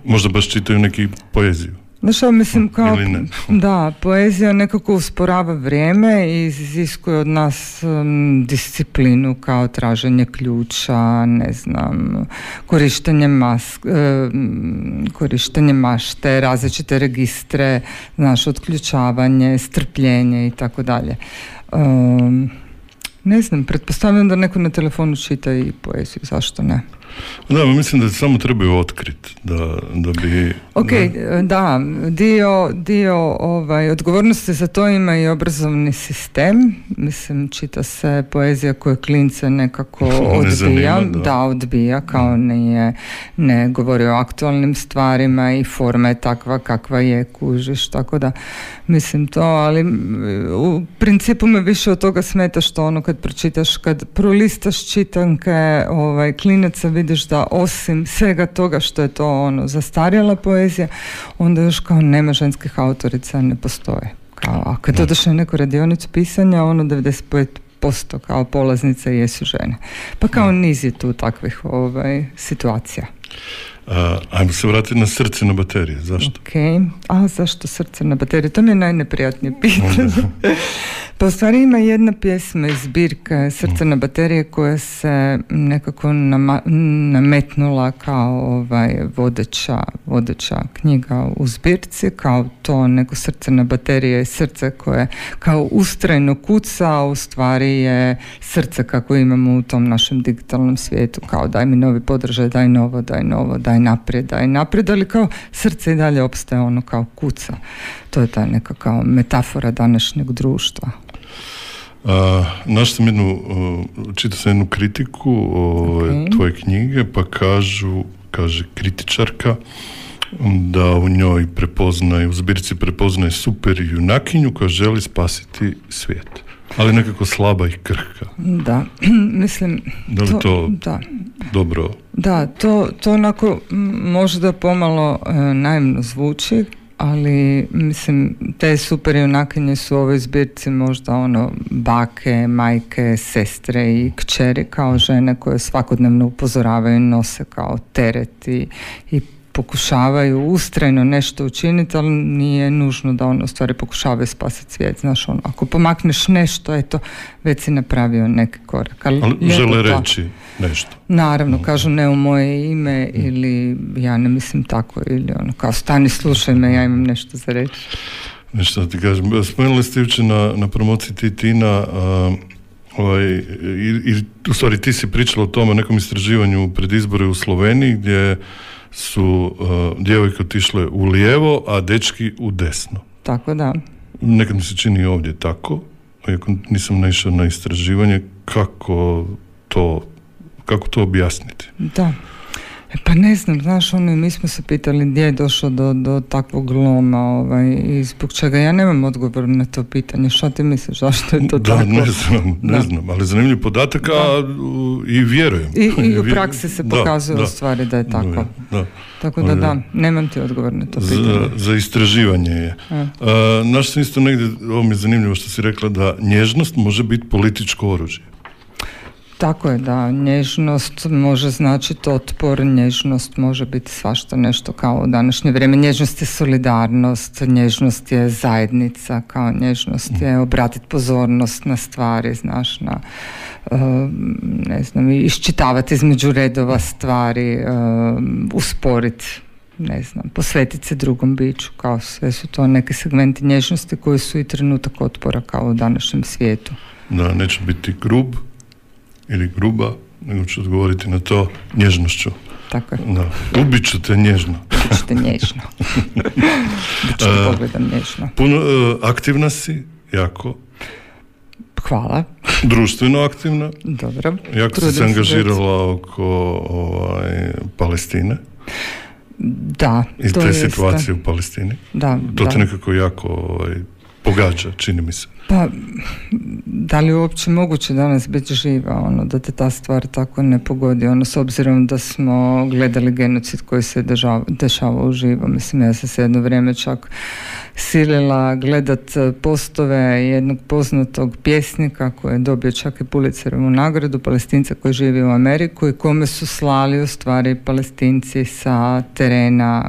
Možda baš čitaju neki poeziju. Znaš, mislim, kao, da, poezija nekako usporava vrijeme i iziskuje od nas disciplinu, kao traženje ključa, ne znam, korištenje mašte, različite registre, znaš, otključavanje, strpljenje i tako dalje. Ne znam, pretpostavljam da neko na telefonu čita i poeziju, zašto ne? Da, mislim da samo trebaju otkriti da bi... Ok, da, dio odgovornosti za to ima i obrazovni sistem. Mislim, čita se poezija koja klince nekako odbija, kao ne govori o aktualnim stvarima i forma je takva kakva je, kužiš, tako da mislim to, ali u principu me više od toga smeta što ono kad pročitaš, kad prolistaš čitanke klinaca, vidiš da osim svega toga što je to ono zastarjela poezija, onda još kao nema ženskih autorica, ne postoje. A kad odeš na neku radionicu pisanja, 95% kao polaznica jesu žene. Pa kao niz je tu takvih situacija. Ajmo se vratiti na Srce na baterije. Zašto? Zašto Srce na baterije? To mi je najneprijatnije pitanje. Pa u stvari ima jedna pjesma iz zbirke Srce na baterije koja se nekako nametnula kao vodeća knjiga u zbirci, kao to neko srce na baterije je srce koje kao ustrajno kuca, a u stvari je srce kako imamo u tom našem digitalnom svijetu, kao daj mi novi podržaj, daj novo, daj naprijed, ali kao srce i dalje opstaje ono kao kuca. To je ta neka kao metafora današnjeg društva. Čitao sam jednu kritiku tvoje knjige, pa kaže kritičarka da u njoj u zbirci prepoznaje super junakinju koja želi spasiti svijet, ali nekako slaba i krhka. Da, mislim... Da li to dobro? Da, to onako možda pomalo naivno zvuči, ali mislim te super junakinje su u ovoj zbirci možda bake, majke, sestre i kćeri kao žene koje svakodnevno upozoravaju i nose kao teret i pokušavaju ustrajno nešto učiniti, ali nije nužno da u stvari pokušavaju spasiti svijet. Znaš, ako pomakneš nešto, eto, već si napravio neki korak. Ali žele reći nešto. Naravno, kažu ne u moje ime ili ja ne mislim tako ili kao stani slušaj me, ja imam nešto za reći. Nešto da ti kažem. Spomenuli ste jučer na promociji Titina u stvari ti si pričala o tome, o nekom istraživanju pred izbore u Sloveniji gdje su djevojke otišle u lijevo, a dečki u desno. Tako da. Nekad mi se čini ovdje tako, iako nisam naišao na istraživanje, kako to objasniti? Da. Pa ne znam, znaš, mi smo se pitali gdje je došlo do takvog loma i zbog čega. Ja nemam odgovor na to pitanje. Šta ti misliš, zašto je to tako? Ne znam, ali zanimljiv podatak, i vjerujem. I u praksi se pokazuje u stvari da je tako. Tako da, nemam ti odgovor na to pitanje. Za istraživanje je. Našao sam isto negdje, ovo mi je zanimljivo što si rekla, da nježnost može biti političko oružje. Tako je, da, nježnost može značiti otpor, nježnost može biti svašta nešto kao u današnje vrijeme. Nježnost je solidarnost, nježnost je zajednica, kao nježnost je obratiti pozornost na stvari, znaš, na ne znam, iščitavati između redova stvari, usporiti, ne znam, posvetiti se drugom biću, kao sve su to neki segmenti nježnosti koji su i trenutak otpora kao u današnjem svijetu. Da, neću biti grub ili gruba, nego ću odgovoriti na to nježnošću. Tako je. Da. Ubit ću te nježno. Ubit ću te nježno. Ubit ću te pogledam nježno. Puno aktivna si, jako. Hvala. Društveno aktivna. Dobro. Jako si se angažirala oko Palestine. Da. I te situacije u Palestini. Da. To te nekako jako pogađa, čini mi se. Pa, da li je uopće moguće danas biti živa, da te ta stvar tako ne pogodi, s obzirom da smo gledali genocid koji se dešava uživo. Mislim, ja sam se jedno vrijeme čak silila gledat postove jednog poznatog pjesnika koji je dobio čak i Pulitzerovu nagradu, Palestinca koji živi u Ameriku i kome su slali u stvari Palestinci sa terena